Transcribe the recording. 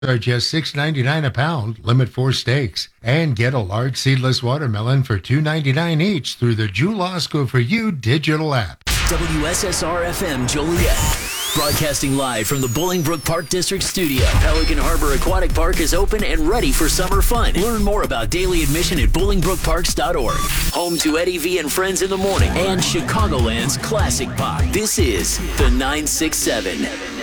Are just $6.99 a pound, limit 4 steaks, and get a large seedless watermelon for $2.99 each through the Jewel-Osco for You digital app. WSSR-FM Joliet. Broadcasting live from the Bolingbrook Park District studio. Pelican Harbor Aquatic Park is open and ready for summer fun. Learn more about daily admission at bolingbrookparks.org. Home to Eddie V and Friends in the Morning and Chicagoland's classic pop. This is the 967.